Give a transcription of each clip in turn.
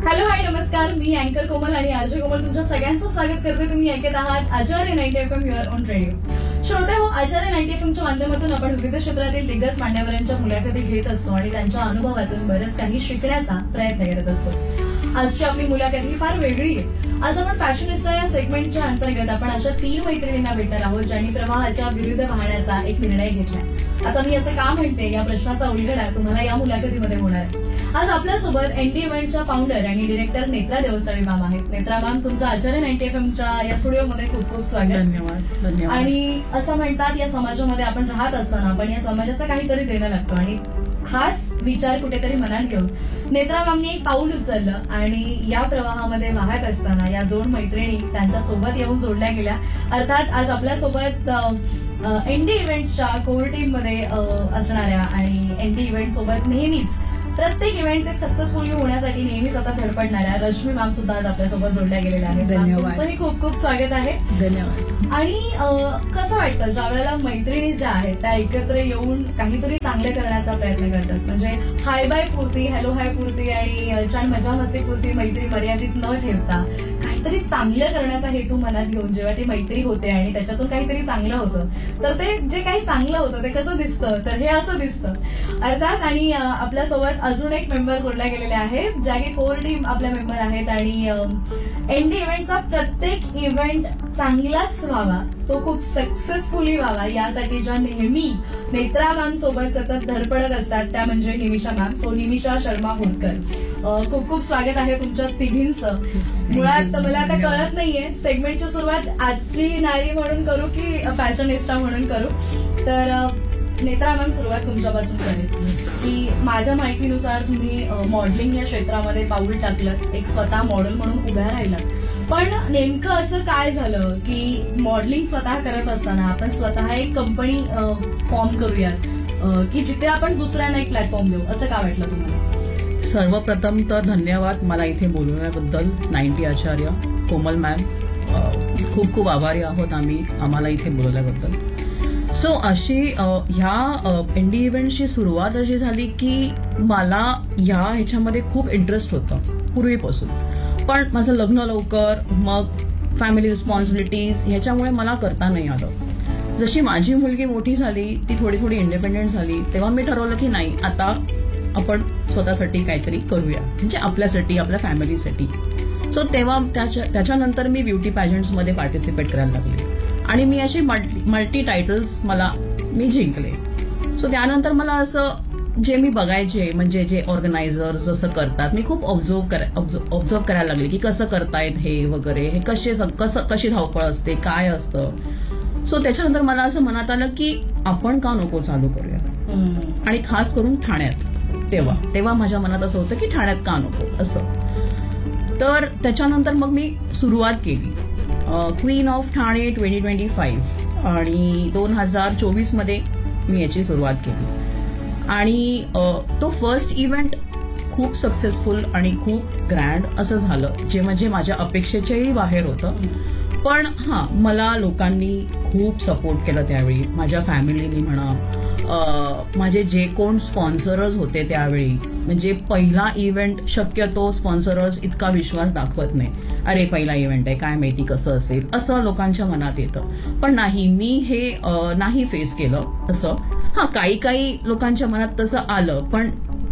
Hello hi नमस्कार, मी अँकर कोमल आणि आरजे कोमल तुमच्या सगळ्यांचं स्वागत करते. तुम्ही ऐकत आहात आचार्य 90 FM युअर ऑन रेडिओ. श्रोते हो, आचार्य 90 FMच्या माध्यमातून आपण विविध क्षेत्रातील दिग्गज मान्यवरांच्या मुलाखती घेत असतो आणि त्यांच्या अनुभवातून बरंच काही शिकण्याचा प्रयत्न करत असतो. आजची आपली मुलाखत ही फार वेगळी आहे. आज आपण फॅशनिस्टा या सेगमेंटच्या अंतर्गत आपण अशा 3 मैत्रिणींना भेटणार आहोत ज्यांनी प्रवाहाच्या विरुद्ध वाहण्याचा एक निर्णय घेतला. आता मी असं का म्हणते या प्रश्नाचा उलगडा तुम्हाला या मुलाखतीमध्ये होणार आहे. आज आपल्यासोबत एनडी इव्हेंटच्या फाउंडर आणि डिरेक्टर नेत्रा देवस्थानी मॅम आहेत. नेत्रा मॅम, तुमचं आचार्य 90 FMच्या या स्टुडिओमध्ये खूप खूप स्वागत. धन्यवाद. आणि असं म्हणतात या समाजामध्ये आपण राहत असताना आपण या समाजाचं काहीतरी देणं लागतो आणि हाच विचार कुठेतरी मनात घेऊन नेत्रा मॅमनी एक पाऊल उचललं आणि या प्रवाहामध्ये वाहत असताना या 2 मैत्रिणी त्यांच्या सोबत येऊन जोडल्या गेल्या. अर्थात आज आपल्यासोबत एनडी इव्हेंट्सच्या कोर टीम मध्ये असणाऱ्या आणि एनडी इव्हेंट सोबत नेहमीच प्रत्येक इव्हेंट्स एक सक्सेसफुली होण्यासाठी नेहमीच आता धडपडणाऱ्या रश्मी मॅम सुद्धा आज आपल्यासोबत जोडल्या गेलेल्या आहेत. धन्यवाद. तुमचंही खूप खूप स्वागत आहे. धन्यवाद. आणि कसं वाटतं ज्या वेळेला मैत्रिणी ज्या आहेत त्या एकत्र येऊन काहीतरी चांगलं करण्याचा प्रयत्न करतात, म्हणजे हाय बाय पुरती, हॅलो हाय पुरती आणि छान मजा मस्ती पुरती मैत्री मर्यादित न ठेवता काहीतरी चांगलं करण्याचा हेतू मनात घेऊन जेव्हा ती मैत्री होते आणि त्याच्यातून काहीतरी चांगलं होतं तर ते जे काही चांगलं होतं ते कसं दिसतं तर हे असं दिसतं अर्थात. आणि आपल्यासोबत अजून एक मेंबर जोडल्या गेलेले आहेत ज्या की कोर टीम आपल्या मेंबर आहेत आणि एनडी इव्हेंटचा प्रत्येक इव्हेंट चांगलाच व्हावा, तो खूप सक्सेसफुली व्हावा यासाठी ज्या नेहमी नेत्रा मॅम सोबत सतत धडपडत असतात त्या म्हणजे निमिषा मॅम. सो निमिषा शर्मा होतकर, खूप खूप स्वागत आहे तुमच्या तिघींचं. मुळात मला आता कळत नाहीये सेगमेंटची सुरुवात आजची नारी म्हणून करू की फॅशनिस्टा म्हणून करू. तर नेत्रा मॅम, सुरुवात तुमच्यापासून करेल की माझ्या माहितीनुसार तुम्ही मॉडेलिंग या क्षेत्रामध्ये पाऊल टाकलं, एक स्वतः मॉडेल म्हणून उभ्या राहिला. पण नेमकं असं काय झालं की मॉडेलिंग स्वतः करत असताना आपण स्वतः एक कंपनी फॉर्म करूयात की जिथे आपण दुसऱ्यांना एक प्लॅटफॉर्म देऊ, असं का वाटलं तुम्हाला? सर्वप्रथम तर धन्यवाद मला इथे बोलवण्याबद्दल. 90 आचार्य कोमल मॅम, खूप खूप आभारी आहोत आम्ही आम्हाला इथे बोलवल्याबद्दल. सो अशी ह्या एनडी इव्हेंटची सुरुवात अशी झाली की मला ह्याच्यामध्ये खूप इंटरेस्ट होता पूर्वीपासून, पण माझं लग्न लवकर, मग फॅमिली रिस्पॉन्सिबिलिटीज ह्याच्यामुळे मला करता नाही आलं. जशी माझी मुलगी मोठी झाली, ती थोडी थोडी इंडिपेंडेंट झाली, तेव्हा मी ठरवलं की नाही, आता आपण स्वतःसाठी काहीतरी करूया, म्हणजे आपल्यासाठी, आपल्या फॅमिलीसाठी. सो तेव्हा त्याच्यानंतर मी ब्युटी पॅजंट्समध्ये पार्टिसिपेट करायला लागले आणि मी असे मल्टी टायटल्स मी जिंकले. सो त्यानंतर मला असं जे मी बघायचे, म्हणजे जे ऑर्गनायझर्स जसं करतात, मी खूप ऑब्झर्व करायला लागले की कसं करतायत हे वगैरे, हे कशी धावपळ असते, काय असतं. सो त्याच्यानंतर मला असं मनात आलं की आपण का नको चालू करूया, आणि खास करून ठाण्यात. तेव्हा माझ्या मनात असं होतं की ठाण्यात का नको असं. तर त्याच्यानंतर मग मी सुरुवात केली क्वीन ऑफ ठाणे 2025 आणि 2024 मध्ये मी याची सुरुवात केली. आणि तो फर्स्ट इव्हेंट खूप सक्सेसफुल आणि खूप ग्रँड असं झालं, जे म्हणजे माझ्या अपेक्षेच्याही बाहेर होतं. पण मला लोकांनी खूप सपोर्ट केला त्यावेळी, माझ्या फॅमिलीनी म्हणा, माझे जे कोण स्पॉन्सरर्स होते त्यावेळी, म्हणजे पहिला इव्हेंट शक्यतो स्पॉन्सरर्स इतका विश्वास दाखवत नाही, अरे पहिला इव्हेंट आहे काय माहिती कसं असेल, असं लोकांच्या मनात येतं. पण नाही, मी हे नाही फेस केलं असं. काही लोकांच्या मनात तसं आलं, पण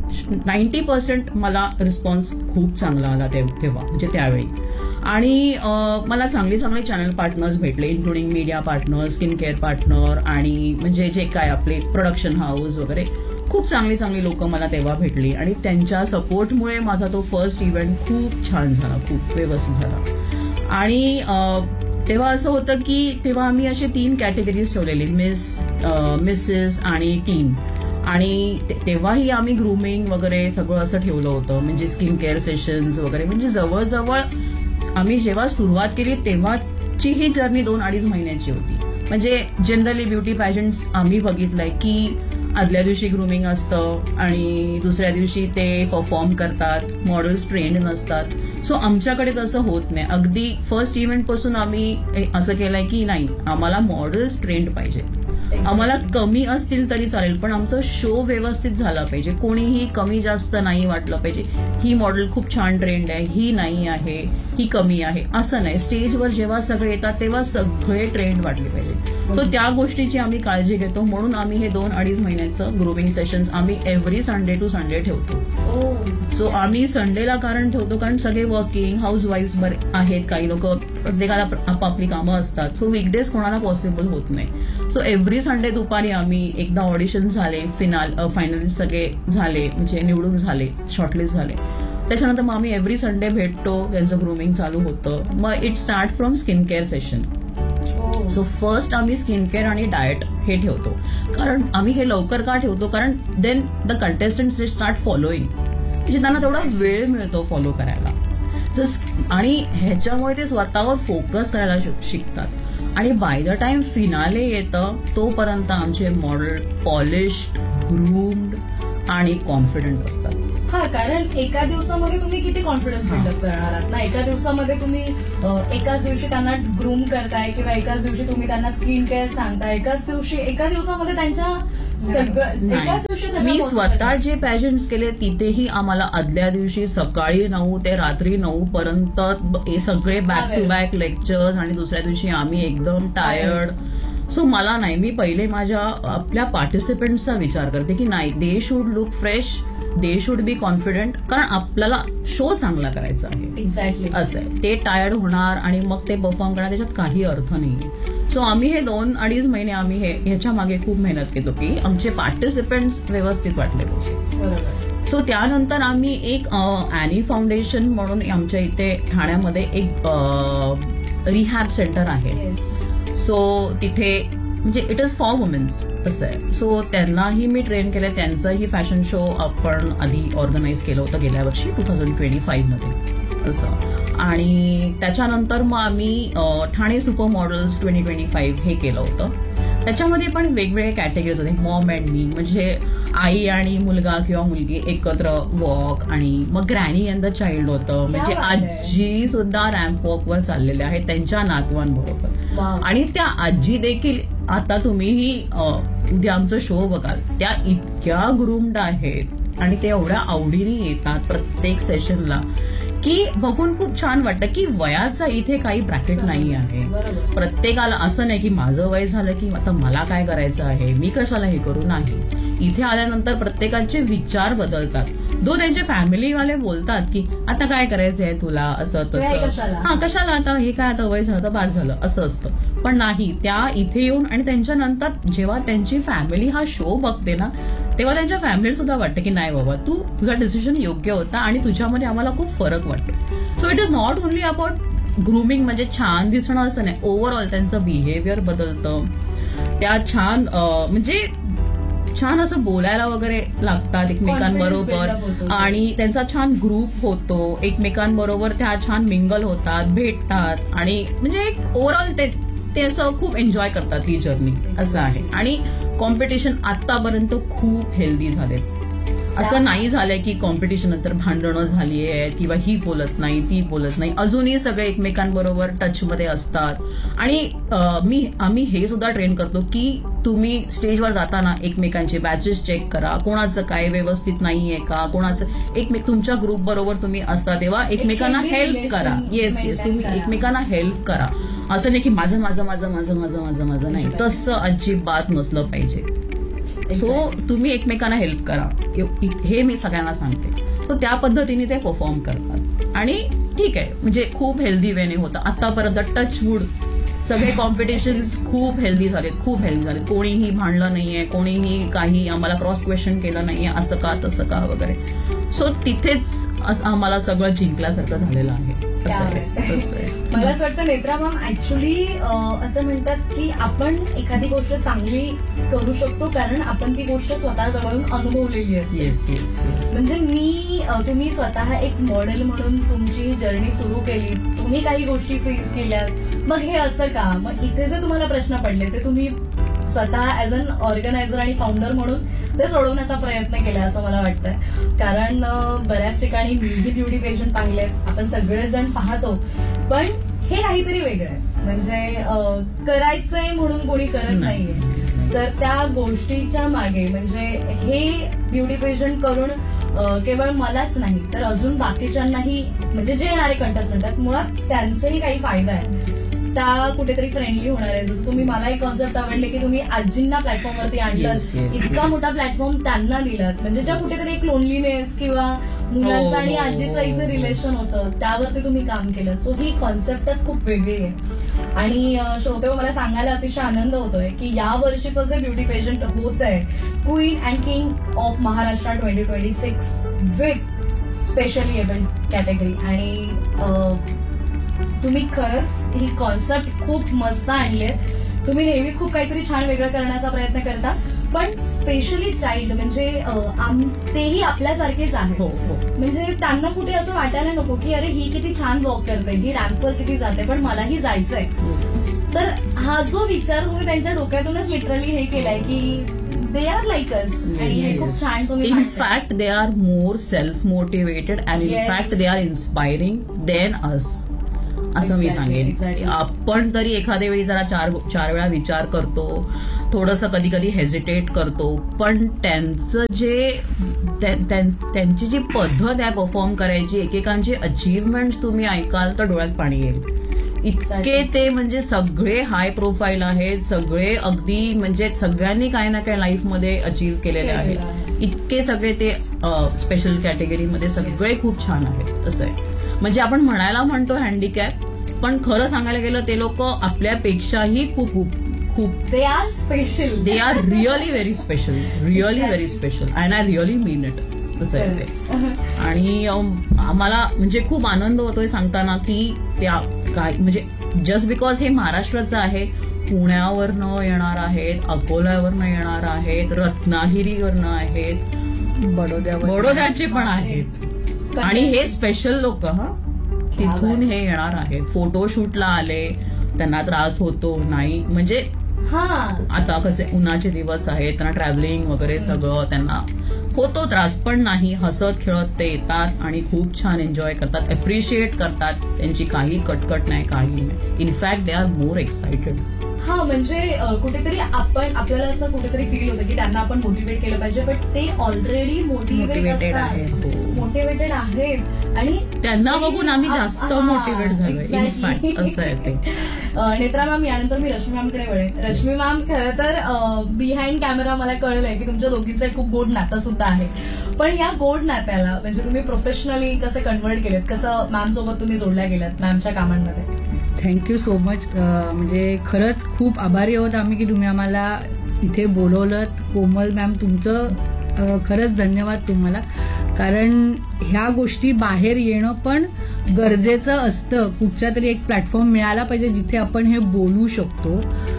90% मला रिस्पॉन्स खूप चांगला आला तेव्हा, म्हणजे त्यावेळी. आणि मला चांगले चॅनल पार्टनर्स भेटले, including media partner, skin care partner आणि म्हणजे जे काय आपले प्रोडक्शन हाऊस वगैरे, खूप चांगली लोक मला तेव्हा भेटली आणि त्यांच्या सपोर्टमुळे माझा तो फर्स्ट इव्हेंट खूप छान झाला, खूप व्यवस्थित झाला. आणि तेव्हा असं होतं की तेव्हा आम्ही असे 3 कॅटेगरीज ठेवलेली, मिसेस आणि टीन. आणि तेव्हाही आम्ही ग्रूमिंग वगैरे सगळं असं ठेवलं होतं, म्हणजे स्किन केअर सेशन्स वगैरे. म्हणजे जवळजवळ आम्ही जेव्हा सुरुवात केली तेव्हाची ही जर्नी 2-2.5 महिन्याची होती. म्हणजे जनरली ब्युटी पॅजंट्स आम्ही बघितलंय की आदल्या दिवशी ग्रूमिंग असतं आणि दुसऱ्या दिवशी ते परफॉर्म करतात, मॉडेल्स ट्रेंड नसतात. सो आमच्याकडे तसं होत नाही. अगदी फर्स्ट इव्हेंट पासून आम्ही असं केलंय की नाही, आम्हाला मॉडेल्स ट्रेंड पाहिजे. आम्हाला कमी असतील तरी चालेल, पण आमचं शो व्यवस्थित झाला पाहिजे. कोणीही कमी जास्त नाही वाटलं पाहिजे. ही मॉडेल खूप छान ट्रेंड आहे, ही नाही आहे, ही कमी आहे, असं नाही. स्टेजवर जेव्हा सगळे येतात तेव्हा सगळे ट्रेंड वाटले पाहिजे. तो त्या गोष्टीची आम्ही काळजी घेतो. म्हणून आम्ही हे 2-2.5 महिन्याचं ग्रुमिंग सेशन्स आम्ही एव्हरी संडे टू संडे ठेवतो. सो आम्ही संडेला कारण ठेवतो कारण सगळे वर्किंग हाऊस वाईफ आहेत, काही लोक, प्रत्येकाला आपापली कामं असतात. सो वीकडेज कोणाला पॉसिबल होत नाही. सो एव्हरी संडे दुपारी आम्ही एकदा ऑडिशन झाले, फायनलिस्ट सगळे झाले, म्हणजे निवडून झाले, शॉर्टलिस्ट झाले, त्याच्यानंतर मग आम्ही एव्हरी संडे भेटतो, त्यांचं ग्रुमिंग चालू होतं. मग it start from skin care session. So first आम्ही स्किन केअर आणि डाएट हे ठेवतो. कारण आम्ही हे लवकर का ठेवतो, कारण then the contestants they start following, म्हणजे त्यांना तेवढा वेळ मिळतो फॉलो करायला. आणि ह्याच्यामुळे ते स्वतःवर फोकस करायला शिकतात. आणि बाय द टाइम फिनाले येतं तोपर्यंत आमचे मॉडेल पॉलिश्ड, ग्रूम्ड आणि कॉन्फिडंट असतात. हा, कारण एका दिवसामध्ये तुम्ही किती कॉन्फिडन्स बिल्डअप करणार आहात ना. एका दिवसामध्ये तुम्ही एकाच दिवशी त्यांना ग्रूम करताय किंवा एकाच दिवशी तुम्ही त्यांना स्किन केअर सांगताय, एका दिवसामध्ये त्यांच्या एकाच दिवशी मी स्वतः जे पॅजेंट्स केले तिथेही आम्हाला आदल्या दिवशी सकाळी 9 ते रात्री 9 पर्यंत सगळे बॅक टू बॅक लेक्चर्स, आणि दुसऱ्या दिवशी आम्ही एकदम टायर्ड. सो मला नाही, मी पहिले आपल्या पार्टिसिपेंट्सचा विचार करते की नाही, they should look fresh, they should be confident, कारण आपल्याला शो चांगला करायचा आहे. एक्झॅक्टली असं आहे. ते टायर्ड होणार आणि मग ते परफॉर्म करणार, त्याच्यात काही अर्थ नाही. सो आम्ही हे 2-2.5 महिने आम्ही ह्याच्या मागे खूप मेहनत केलो की आमचे पार्टिसिपेंट्स व्यवस्थित वाटले पाहिजे. सो त्यानंतर आम्ही एक ॲनी फाउंडेशन म्हणून आमच्या इथे ठाण्यामध्ये एक रिहॅब सेंटर आहे. सो तिथे म्हणजे इट इज फॉर वुमेन्स असं आहे. सो त्यांनाही मी ट्रेन केलं. त्यांचंही फॅशन शो आपण आधी ऑर्गनाईज केलं होतं गेल्या वर्षी 2025 मध्ये असं. आणि त्याच्यानंतर मग आम्ही ठाणे सुपर मॉडेल्स 2025 हे केलं होतं. त्याच्यामध्ये पण वेगवेगळे कॅटेगरीज होते. मॉम अँड मी, म्हणजे आई आणि मुलगा किंवा मुलगी एकत्र वॉक, आणि मग ग्रॅनी अँड द चाइल्ड होतं, म्हणजे आजी सुद्धा रॅम्प वॉकवर चाललेल्या आहेत त्यांच्या नातवांबरोबर. आणि त्या आजी देखील, आता तुम्हीही उद्या आमचा शो बघाल, त्या इतक्या ग्रूम्ड आहेत आणि ते एवढ्या आवडीने येतात प्रत्येक सेशनला की बघून खूप छान वाटतं की वयाचा इथे काही ब्रॅकेट नाही आहे. प्रत्येकाला असं नाही की माझं वय झालं की आता मला काय करायचं आहे, मी कशाला हे करू. नाही, इथे आल्यानंतर प्रत्येकाचे विचार बदलतात. त्यांचे फॅमिलीवाले बोलतात की आता काय करायचं आहे तुला, असं तसं, हा कशाला आता, हे काय आता वय झालं तर बाद झालं, असं असतं. पण नाही, त्या इथे येऊन आणि त्यांच्यानंतर जेव्हा त्यांची फॅमिली हा शो बघते ना, तेव्हा त्यांच्या फॅमिली सुद्धा वाटतं की नाही बाबा, तुझा डिसिजन योग्य होता आणि तुझ्यामध्ये आम्हाला खूप फरक वाटतो. So it is not only about grooming, म्हणजे छान दिसणं असं नाही. ओव्हरऑल त्यांचं बिहेवियर बदलतं. त्या छान म्हणजे छान असं बोलायला वगैरे लागतात एकमेकांबरोबर, आणि त्यांचा छान ग्रुप होतो. एकमेकांबरोबर त्या छान मिंगल होतात, भेटतात, आणि म्हणजे ओव्हरऑल ते असं खूप एन्जॉय करतात ही जर्नी, असं आहे. आणि कॉम्पिटिशन आतापर्यंत खूप हेल्दी झाले. असं नाही झालंय की कॉम्पिटिशन नंतर भांडणं झाली आहे किंवा ही बोलत नाही, ती बोलत नाही. अजूनही सगळे एकमेकांबरोबर टचमध्ये असतात. आणि आम्ही हे सुद्धा ट्रेन करतो की तुम्ही स्टेजवर जाताना एकमेकांचे बॅचेस चेक करा, कोणाचं काय व्यवस्थित नाहीये का, कोणाचं तुमच्या ग्रुप बरोबर तुम्ही असता तेव्हा एकमेकांना हेल्प करा. येस, तुम्ही एकमेकांना हेल्प करा. असं नाही की माझं माझं माझं माझं माझं माझं माझं नाही, तसं अजिबात नसलं पाहिजे. सो तुम्ही एकमेकांना हेल्प करा, हे मी सगळ्यांना सांगते. सो त्या पद्धतीने ते परफॉर्म करतात. आणि ठीक आहे, म्हणजे खूप हेल्दी वेने होतं. आतापर्यंत टचवूड सगळे कॉम्पिटिशन्स खूप हेल्दी झालेत, खूप हेल्दी झालेत. कोणीही भांडलं नाहीये, कोणीही काही आम्हाला क्रॉस क्वेश्चन केलं नाहीये, असं का तसं का वगैरे. सो तिथेच आम्हाला सगळं जिंकल्यासारखं झालेलं आहे. मला असं वाटतं नेत्रा मॅम, ऍक्च्युली असं म्हणतात की आपण एखादी गोष्ट चांगली करू शकतो कारण आपण ती गोष्ट स्वतः जवळून अनुभवलेली असते. म्हणजे तुम्ही स्वतः एक मॉडेल म्हणून तुमची जर्नी सुरू केली, तुम्ही काही गोष्टी फेस केल्या, मग हे असं का, मग इथे जे तुम्हाला प्रश्न पडले ते तुम्ही स्वतः ऍज अन ऑर्गनायझर आणि फाउंडर म्हणून ते सोडवण्याचा प्रयत्न केला असं मला वाटतंय. कारण बऱ्याच ठिकाणी मीही ब्युटी पेशंट पाहिले, आपण सगळेजण पाहतो, पण हे काहीतरी वेगळं आहे. म्हणजे करायचंय म्हणून कोणी करत नाहीये. तर त्या गोष्टीच्या मागे म्हणजे हे ब्युटी पेजंट करून केवळ मलाच नाही तर अजून बाकीच्यांनाही म्हणजे जे येणारे कंटेस्टंट आहेत मुळात त्यांचाही काही फायदा आहे, त्या कुठेतरी फ्रेंडली होणार आहे. जसं तुम्ही मला एक कॉन्सेप्ट आवडले की तुम्ही आजींना प्लॅटफॉर्मवरती आणलं, इतका मोठा प्लॅटफॉर्म त्यांना दिलात, म्हणजे ज्या कुठेतरी एक लोनलीनेस किंवा मुलांचं आणि आजीचं जे रिलेशन होतं त्यावरती तुम्ही काम केलं. सो ही कॉन्सेप्टच खूप वेगळी आहे. आणि श्रोते मला सांगायला अतिशय आनंद होतोय की या वर्षीचं जे ब्युटी पेजंट होत आहे queen and king of Maharashtra 2026 with specially abled category, आणि तुम्ही खरंच ही कॉन्सेप्ट खूप मस्त आणली आहे. तुम्ही नेहमीच खूप काहीतरी छान वेगळं करण्याचा प्रयत्न करता, पण स्पेशली चाइल्ड म्हणजे तेही आपल्यासारखेच आहेत. म्हणजे त्यांना कुठे असं वाटायला नको की अरे ही किती छान वॉक करते, ही रॅम्पवर किती जाते, पण मलाही जायचंय. तर हा जो विचार तुम्ही त्यांच्या डोक्यातूनच लिटरली हे केलाय की दे आर लाईक अस, आणि हे खूप छान तुम्ही in fact they are more self motivated and in fact they are inspiring than us, असं मी सांगेन. आपण तरी एखाद्या वेळी जरा चार वेळा विचार करतो, थोडंसं कधी कधी हेजिटेट करतो, पण त्यांचं जे त्यांची जी पद्धत आहे परफॉर्म करायची, एकेकांचे अचीवमेंट तुम्ही ऐकाल तर डोळ्यात पाणी येईल. इतके ते म्हणजे सगळे हाय प्रोफाईल आहेत, सगळे अगदी म्हणजे सगळ्यांनी काही ना काही लाईफमध्ये अचीव्ह केलेले आहे. इतके सगळे ते स्पेशल कॅटेगरीमध्ये सगळे खूप छान आहेत. असं आहे म्हणजे आपण म्हणायला म्हणतो हँडिकॅप, पण खरं सांगायला गेलं ते लोक आपल्यापेक्षाही खूप खूप खूप they are special, they are really very special, really very special, and I really mean it. असं आहे ते. आणि आम्हाला म्हणजे खूप आनंद होतोय सांगताना की त्या काय म्हणजे जस्ट बिकॉज हे महाराष्ट्राचं आहे, पुण्यावरनं येणार आहेत, अकोल्यावरनं येणार आहेत, रत्नागिरीवरनं आहेत, बडोद्याचे पण आहेत, आणि हे स्पेशल लोक तिथून हे येणार आहेत. फोटोशूटला आले, त्यांना त्रास होतो नाही, म्हणजे आता कसे उन्हाचे दिवस आहेत, त्यांना ट्रॅव्हलिंग वगैरे सगळं त्यांना होतो त्रास, पण नाही, हसत खेळत ते येतात आणि खूप छान एन्जॉय करतात, अप्रिशिएट करतात. त्यांची काही कटकट नाही, काही नाही. In fact they are more excited. म्हणजे कुठेतरी आपल्याला असं कुठेतरी फील होतं की त्यांना आपण मोटिवेट केलं पाहिजे, पण ते ऑलरेडी मोटिवेटेड आहेत आणि त्यांना बघून आम्ही जास्त मोटिवेट झालोय. इनफॅक्ट असं आहे ते. नेत्रा मॅम, यानंतर मी रश्मी मॅमकडे वळेन. रश्मी मॅम, खरं तर बिहाइंड कॅमेरा मला कळलंय की तुमच्या दोघींचं एक खूप गोड नातं सुद्धा आहे, पण या गोड नात्याला म्हणजे तुम्ही प्रोफेशनली कसे कन्व्हर्ट केलेत, कसं मॅम सोबत तुम्ही जोडल्या गेलात मॅमच्या कामांमध्ये? Thank you so much. म्हणजे खरंच खूप आभारी आहोत आम्ही की तुम्ही आम्हाला इथे बोलवलं. कोमल मॅम, तुमचं खरंच धन्यवाद तुम्हाला, कारण ह्या गोष्टी बाहेर येणं पण गरजेचं असतं. कुठच्या तरी एक प्लॅटफॉर्म मिळाला पाहिजे जिथे आपण हे बोलू शकतो.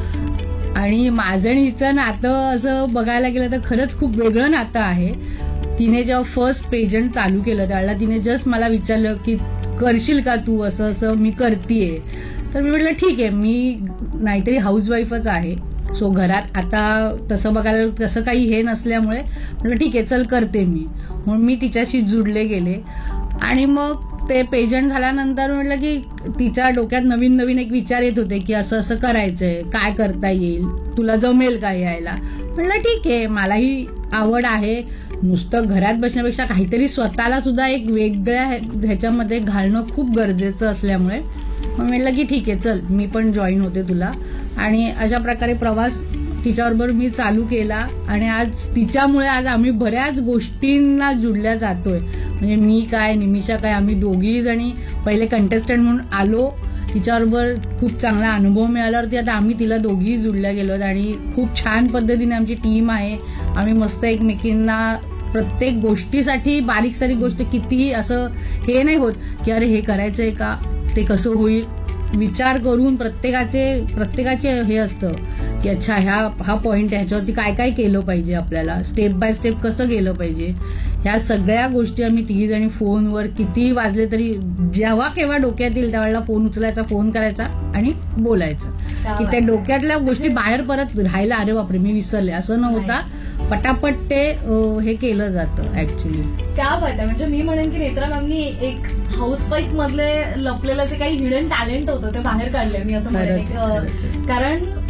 आणि माझं आणि हिचं नातं असं बघायला गेलं तर खरंच खूप वेगळं नातं आहे. तिने जेव्हा फर्स्ट पेजंट चालू केलं त्यावेळेला तिने जस्ट मला विचारलं की करशील का तू असं असं, मी करतीये. तर मी म्हटलं ठीक आहे, मी नाहीतरी हाऊसवाईफच आहे, सो घरात आता तसं बघायला तसं काही हे नसल्यामुळे म्हटलं ठीक आहे चल करते मी. म्हणून मी तिच्याशी जुडले गेले. आणि मग ते पेजंट झाल्यानंतर म्हटलं की तिच्या डोक्यात नवीन नवीन एक विचार येत होते की असं असं करायचंय, काय करता येईल, तुला जमेल का यायला. म्हटलं ठीक आहे, मलाही आवड आहे, नुसतं घरात बसण्यापेक्षा काहीतरी स्वतःला सुद्धा एक वेगळ्या ह्याच्यामध्ये घालणं खूप गरजेचं असल्यामुळे मग म्हटलं की ठीक आहे चल मी पण जॉईन होते तुला. आणि अशा प्रकारे प्रवास तिच्याबरोबर मी चालू केला. आणि आज तिच्यामुळे आज आम्ही बऱ्याच गोष्टींना जुडल्या जातोय. म्हणजे मी काय, निमिषा काय, आम्ही दोघी जणी पहिले कंटेस्टंट म्हणून आलो, तिच्याबरोबर खूप चांगला अनुभव मिळाल्यावरती आता आम्ही तिला दोघी जुडल्या गेलो आणि खूप छान पद्धतीने आमची टीम आहे. आम्ही मस्त एकमेकींना प्रत्येक गोष्टीसाठी बारीक सारीक गोष्ट कितीही असं हे नाही होत की अरे हे करायचंय का, ते कसं होईल, विचार करून प्रत्येकाचे हे असतं की अच्छा हा पॉइंट आहे, ह्याच्यावरती काय काय केलं पाहिजे, आपल्याला स्टेप बाय स्टेप कसं गेलं पाहिजे. ह्या सगळ्या गोष्टी आम्ही तिघी जणी फोनवर कितीही वाजले तरी जेव्हा केव्हा डोक्यात येईल त्यावेळेला फोन उचलायचा, फोन करायचा आणि बोलायचं की त्या डोक्यातल्या गोष्टी बाहेर परत राहायला अरे बापरे मी विसरले असं न होता पटापट ते हे केलं जातं ऍक्च्युली. क्या बात आहे. म्हणजे मी म्हणेन की नेत्रा मॅमनी एक हाऊसवाईफ मधले लपलेलं जे काही हिडन टॅलेंट होतं ते बाहेर काढलंय मी असं म्हणेन. कारण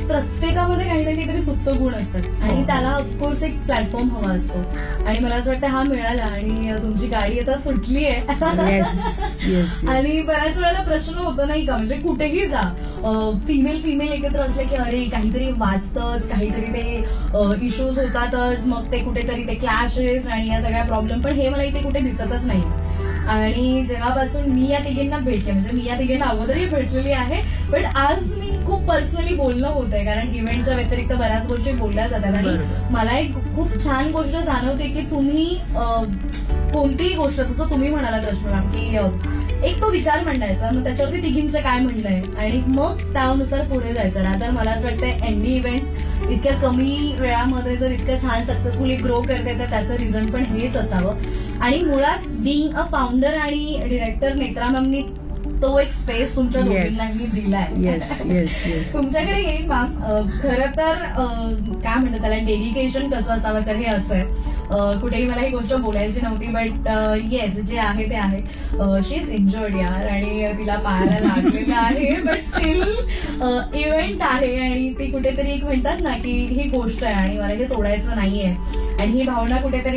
प्रत्येकामध्ये काही ना काहीतरी सुप्त गुण असतात आणि त्याला ऑफकोर्स एक प्लॅटफॉर्म हवा असतो आणि मला असं वाटतं हा मिळाला आणि तुमची गाडी आता सुटली आहे येस आणि बऱ्याच वेळेला प्रश्न होतो नाही का, म्हणजे कुठेही जा फिमेल एकत्र असले की अरे काहीतरी वाचतच, काहीतरी ते इश्यूज होतातच, मग ते कुठेतरी ते क्लॅशेस आणि या सगळ्या प्रॉब्लेम, पण हे मला इथे कुठे दिसतच नाही. आणि जेव्हापासून मी या तिघींना भेटले, म्हणजे मी या तिघींना अगोदरही भेटलेली आहे, पण आज मी खूप पर्सनली बोलणं होत आहे कारण इव्हेंटच्या व्यतिरिक्त बऱ्याच गोष्टी बोलल्या जातात आणि मला एक खूप छान गोष्ट जाणवते की तुम्ही कोणतीही गोष्ट, जसं तुम्ही म्हणाला रश्मी मॅम की एक तो विचार मांडायचा, मग त्याच्यावरती तिघींचं काय म्हणणं आहे आणि मग त्यानुसार पुढे जायचं ना. तर मला असं वाटतं एनडी इव्हेंट्स इतक्या कमी वेळामध्ये जर इतक्या छान सक्सेसफुली ग्रो करते तर त्याचं रिझन पण हेच असावं. आणि मुळात बिईंग अ फाउंडर आणि डिरेक्टर नेत्रा मॅमनी तो एक स्पेस तुमच्या दोघींना दिलाय. येस तुमच्याकडे येईल मॅम. खरं तर काय म्हणतात त्याला, डेडिकेशन कसं असावं तर हे असं आहे. कुठेही मला ही गोष्ट बोलायची नव्हती, बट येस जे आहे ते आहे. शी इज इंजर्ड यार आणि तिला पाहायला लागलेलं आहे, बट स्टील इव्हेंट आहे आणि ती कुठेतरी एक म्हणतात ना की ही गोष्ट आहे आणि मला हे सोडायचं नाहीये आणि ही भावना कुठेतरी